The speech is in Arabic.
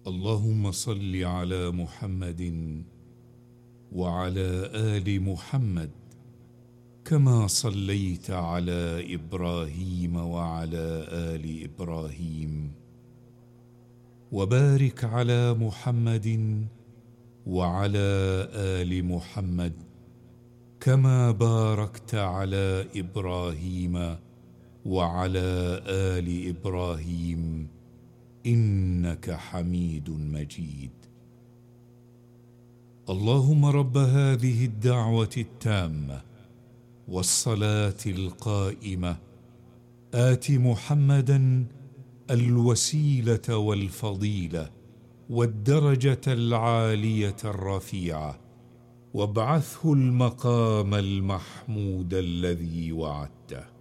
اللهم صل على محمد وعلى آل محمد كما صليت على إبراهيم وعلى آل إبراهيم، وبارك على محمد وعلى آل محمد كما باركت على إبراهيم وعلى آل إبراهيم إنك حميد مجيد. اللهم رب هذه الدعوة التامة والصلاة القائمة آت محمدا الوسيلة والفضيلة والدرجة العالية الرفيعة، وابعثه المقام المحمود الذي وعدته.